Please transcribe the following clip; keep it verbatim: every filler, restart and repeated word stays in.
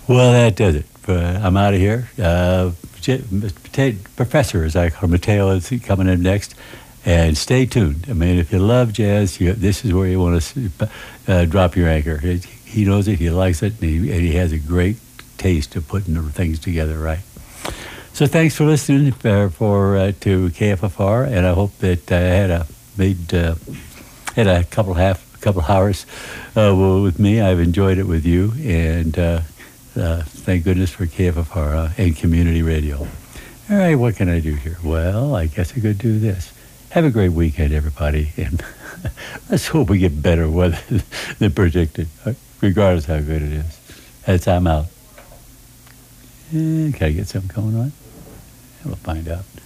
Well, that does it. Uh, I'm out of here. Uh, J- Mate- Professor, as I call him, Mateo, is coming in next. And stay tuned. I mean, if you love jazz, you, this is where you want to uh, drop your anchor. He, he knows it, he likes it, and he, and he has a great taste of putting the things together right. So thanks for listening for, for uh, to K F F R, and I hope that I had a made uh, had a couple half a couple hours uh, with me. I've enjoyed it with you, and uh, uh, thank goodness for K F F R uh, and community radio. All right, what can I do here? Well, I guess I could do this. Have a great weekend, everybody, and let's hope we get better weather than predicted, regardless how good it is. That's I'm out. Eh, can I get something going on? We'll find out.